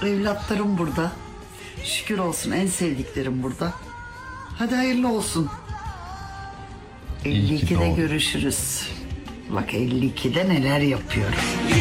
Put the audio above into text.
Evlatlarım burada. Şükür olsun, en sevdiklerim burada. Hadi hayırlı olsun. İyi ki 52'de doğdun. görüşürüz. Bak 52'de neler yapıyorum.